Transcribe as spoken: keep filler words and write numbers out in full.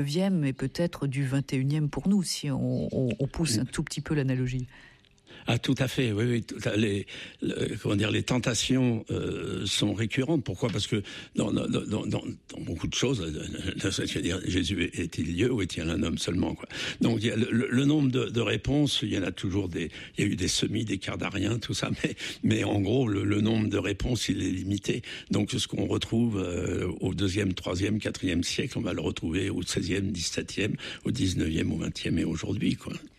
neuvième et peut-être du vingt et unième pour nous, si on, on, on pousse un tout petit peu l'analogie. Ah, tout à fait, oui, oui. Tout à, les, le, comment dire, les tentations euh, sont récurrentes. Pourquoi ? Parce que dans, dans, dans, dans, dans beaucoup de choses, je veux dire, Jésus est-il Dieu ou est-il un homme seulement, quoi. Donc, il y a le, le nombre de, de réponses, il y en a toujours des, il y a eu des semis, des cardariens, tout ça, mais, mais en gros, le, le nombre de réponses, il est limité. Donc, ce qu'on retrouve euh, au deuxième, troisième, quatrième siècle, on va le retrouver au seizième, dix-septième, au dix-neuvième, au vingtième et aujourd'hui, quoi.